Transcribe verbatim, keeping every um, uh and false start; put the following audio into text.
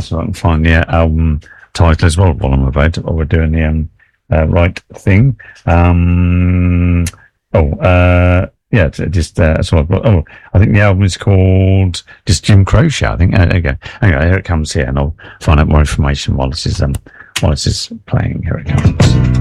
so I can find the uh, album title as well while I'm about it, while we're doing the um, uh, right thing. Um, oh, uh, yeah, just uh, so I've got, oh, I think the album is called just Jim Crow Show. I think. Uh, there you go. Anyway, here it comes here, and I'll find out more information while this is um while this is playing. Here it comes.